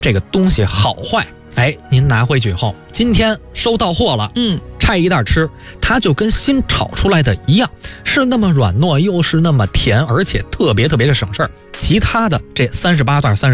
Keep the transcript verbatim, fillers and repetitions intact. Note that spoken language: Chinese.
这个东西好坏，哎，您拿回去以后，今天收到货了， 嗯， 拆一袋吃，它就跟新炒出来的一样，是那么软糯，又是那么甜，而且特别特别的省事儿。其他的这三十八袋三十